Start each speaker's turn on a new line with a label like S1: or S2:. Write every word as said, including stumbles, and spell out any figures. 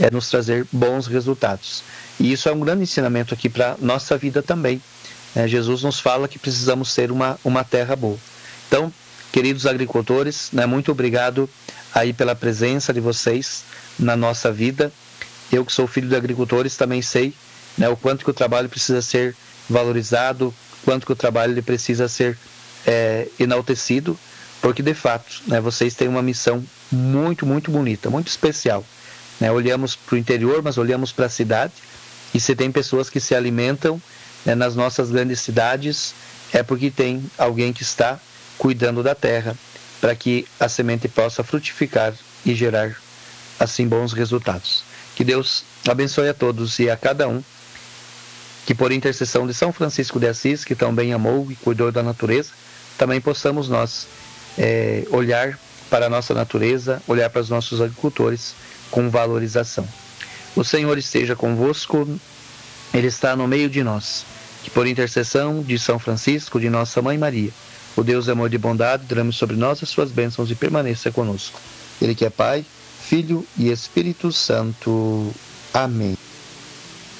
S1: é nos trazer bons resultados. E isso é um grande ensinamento aqui para nossa vida também. É, Jesus nos fala que precisamos ser uma, uma terra boa. Então, queridos agricultores, né, muito obrigado aí pela presença de vocês na nossa vida. Eu que sou filho de agricultores também sei, né, o quanto que o trabalho precisa ser valorizado, quanto que o trabalho ele precisa ser é, enaltecido, porque de fato, né, vocês têm uma missão muito, muito bonita, muito especial. Né? Olhamos para o interior, mas olhamos para a cidade, e se tem pessoas que se alimentam, né, nas nossas grandes cidades, é porque tem alguém que está cuidando da terra, para que a semente possa frutificar e gerar, assim, bons resultados. Que Deus abençoe a todos e a cada um, que por intercessão de São Francisco de Assis, que também amou e cuidou da natureza, também possamos nós é, olhar para a nossa natureza, olhar para os nossos agricultores com valorização. O Senhor esteja convosco, Ele está no meio de nós. Que por intercessão de São Francisco, de nossa Mãe Maria, o Deus de amor e bondade, derrame sobre nós as suas bênçãos e permaneça conosco. Ele que é Pai, Filho e Espírito Santo. Amém.